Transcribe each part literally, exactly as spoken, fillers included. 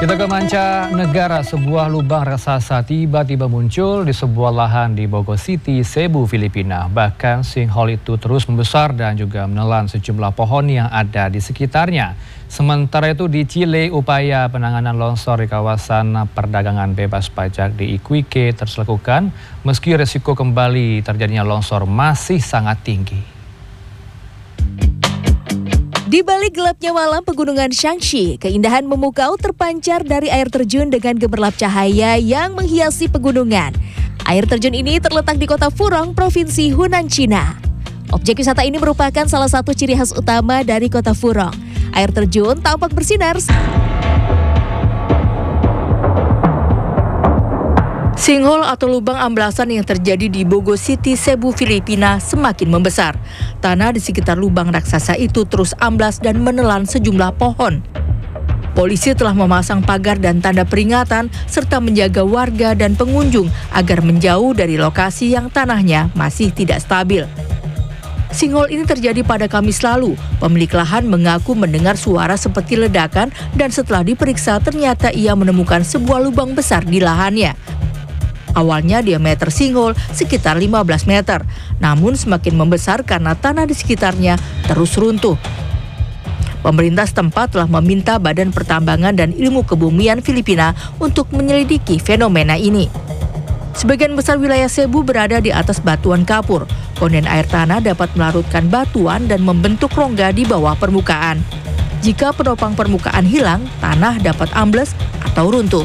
Kita ke mancanegara, sebuah lubang raksasa tiba-tiba muncul di sebuah lahan di Bogo City, Cebu, Filipina. Bahkan sinkhole itu terus membesar dan juga menelan sejumlah pohon yang ada di sekitarnya. Sementara itu di Chile, upaya penanganan longsor di kawasan perdagangan bebas pajak di Iquique terus dilakukan meski resiko kembali terjadinya longsor masih sangat tinggi. Di balik gelapnya malam pegunungan Shaanxi, keindahan memukau terpancar dari air terjun dengan gemerlap cahaya yang menghiasi pegunungan. Air terjun ini terletak di kota Furong, Provinsi Hunan, Cina. Objek wisata ini merupakan salah satu ciri khas utama dari kota Furong. Air terjun tampak bersinar. Sinkhole atau lubang amblasan yang terjadi di Bogo City, Cebu, Filipina semakin membesar. Tanah di sekitar lubang raksasa itu terus amblas dan menelan sejumlah pohon. Polisi telah memasang pagar dan tanda peringatan serta menjaga warga dan pengunjung agar menjauh dari lokasi yang tanahnya masih tidak stabil. Sinkhole ini terjadi pada Kamis lalu. Pemilik lahan mengaku mendengar suara seperti ledakan dan setelah diperiksa ternyata ia menemukan sebuah lubang besar di lahannya. Awalnya diameter sinkhole sekitar lima belas meter, namun semakin membesar karena tanah di sekitarnya terus runtuh. Pemerintah setempat telah meminta Badan Pertambangan dan Ilmu Kebumian Filipina untuk menyelidiki fenomena ini. Sebagian besar wilayah Cebu berada di atas batuan kapur. Konden air tanah dapat melarutkan batuan dan membentuk rongga di bawah permukaan. Jika penopang permukaan hilang, tanah dapat ambles atau runtuh.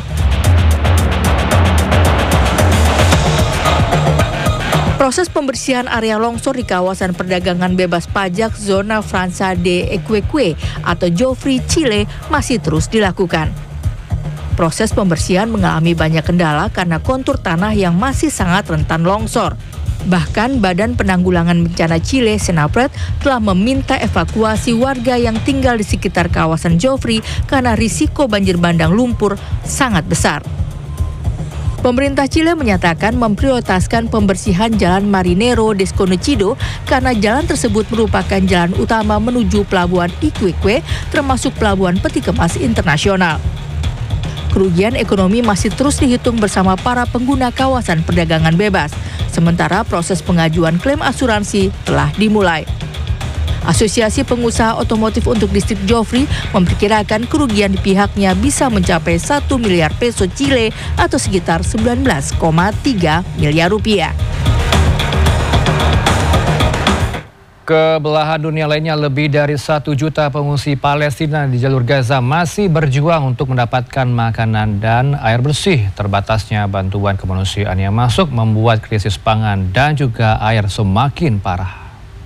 Proses pembersihan area longsor di kawasan perdagangan bebas pajak Zona Franca de Iquique atau Joffre, Chile masih terus dilakukan. Proses pembersihan mengalami banyak kendala karena kontur tanah yang masih sangat rentan longsor. Bahkan Badan Penanggulangan Bencana Chile, Senapred, telah meminta evakuasi warga yang tinggal di sekitar kawasan Joffre karena risiko banjir bandang lumpur sangat besar. Pemerintah Chile menyatakan memprioritaskan pembersihan Jalan Marinero Desconocido karena jalan tersebut merupakan jalan utama menuju pelabuhan Iquique, termasuk pelabuhan peti kemas internasional. Kerugian ekonomi masih terus dihitung bersama para pengguna kawasan perdagangan bebas, sementara proses pengajuan klaim asuransi telah dimulai. Asosiasi Pengusaha Otomotif untuk Distrik Joffre memperkirakan kerugian di pihaknya bisa mencapai satu miliar peso Chile atau sekitar sembilan belas koma tiga miliar rupiah. Ke belahan dunia lainnya, lebih dari satu juta pengungsi Palestina di jalur Gaza masih berjuang untuk mendapatkan makanan dan air bersih. Terbatasnya bantuan kemanusiaan yang masuk membuat krisis pangan dan juga air semakin parah.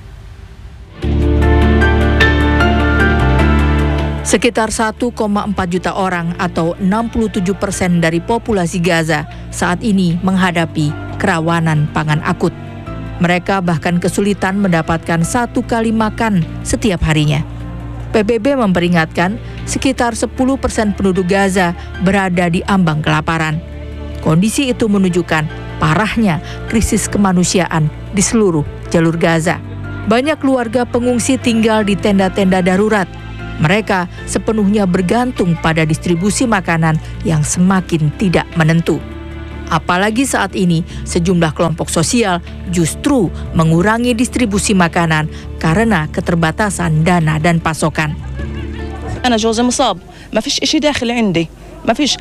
Sekitar satu koma empat juta orang atau enam puluh tujuh persen dari populasi Gaza saat ini menghadapi kerawanan pangan akut. Mereka bahkan kesulitan mendapatkan satu kali makan setiap harinya. P B B memperingatkan sekitar sepuluh persen penduduk Gaza berada di ambang kelaparan. Kondisi itu menunjukkan parahnya krisis kemanusiaan di seluruh jalur Gaza. Banyak keluarga pengungsi tinggal di tenda-tenda darurat. Mereka sepenuhnya bergantung pada distribusi makanan yang semakin tidak menentu. Apalagi saat ini sejumlah kelompok sosial justru mengurangi distribusi makanan karena keterbatasan dana dan pasokan. أنا جوزي مصاب ما فيش إشي داخل عندي ما فيش